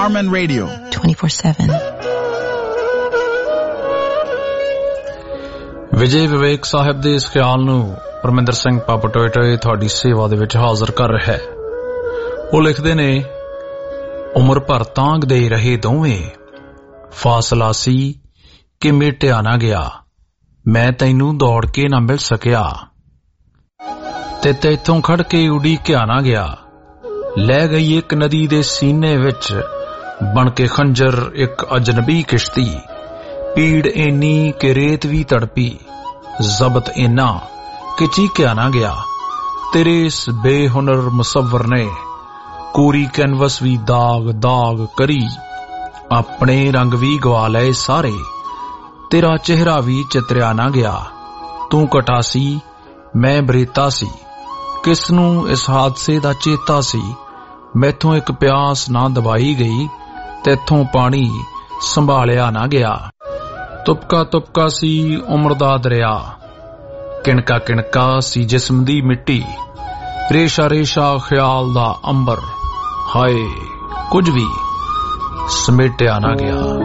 Starman Radio 24/7 Vijay ਵਿਵੇਕ ਸਾਹਿਬ ਦੇ ਇਸ ਖਿਆਲ ਨੂੰ ਪਰਮਿੰਦਰ ਸਿੰਘ ਪਾਪਟੋਏ ਤੁਹਾਡੀ ਸੇਵਾ ਦੇ ਵਿੱਚ ਹਾਜ਼ਰ ਕਰ ਰਿਹਾ ਹੈ। ਉਹ ਲਿਖਦੇ ਨੇ, ਉਮਰ ਭਰ ਤਾਂਘਦੇ ਰਹੇ ਦੋਵੇਂ, ਫਾਸਲਾ ਸੀ ਕਿ ਮਿਟਿਆ ਨਾ ਗਿਆ, ਮੈਂ ਤੈਨੂੰ ਦੌੜ ਕੇ ਨਾ ਮਿਲ ਸਕਿਆ, ਤੇ ਤੈਥੋਂ ਖੜ ਕੇ ਉਡੀਕਿਆ ਨਾ ਗਿਆ, ਲੈ ਗਈ ਇੱਕ ਨਦੀ ਦੇ ਸੀਨੇ ਵਿੱਚ ਬਣ ਕੇ ਖੰਜਰ ਇੱਕ ਅਜਨਬੀ ਕਿਸ਼ਤੀ, ਪੀੜ ਇੰਨੀ ਕਿ ਰੇਤ ਵੀ ਤੜਪੀ, ਜ਼ਬਤ ਇੰਨਾ ਕਿ ਚੀਕਿਆ ਨਾ ਗਿਆ, ਤੇਰੇ ਇਸ ਬੇਹੁਨਰ ਮੁਸੱਵਰ ਨੇ ਕੋਰੀ ਕੈਨਵਸ ਵੀ ਦਾਗ ਦਾਗ ਕਰੀ, ਆਪਣੇ ਰੰਗ ਵੀ ਗਵਾ ਲਏ ਸਾਰੇ, ਤੇਰਾ ਚਿਹਰਾ ਵੀ ਚਿਤਰਿਆ ਨਾ ਗਿਆ, ਤੂੰ ਕਟਾ ਸੀ ਮੈਂ ਬਰੇਤਾ ਸੀ, ਕਿਸ ਨੂੰ ਇਸ ਹਾਦਸੇ ਦਾ ਚੇਤਾ ਸੀ, ਮੈਥੋਂ ਇੱਕ ਪਿਆਸ ਨਾ ਦਬਾਈ ਗਈ, ਤੈਥੋਂ ਪਾਣੀ ਸੰਭਾਲਿਆ ਨਾ ਗਿਆ, ਤੁਪਕਾ ਤੁਪਕਾ ਸੀ ਉਮਰ ਦਾ ਦਰਿਆ, ਕਿਣਕਾ ਕਿਣਕਾ ਸੀ ਜਿਸਮ ਦੀ ਮਿੱਟੀ, ਰੇਸ਼ਾ ਰੇਸ਼ਾ ਖਿਆਲ ਦਾ ਅੰਬਰ, ਹਾਏ ਕੁਝ ਵੀ ਸਮੇਟਿਆ ਨਾ ਗਿਆ।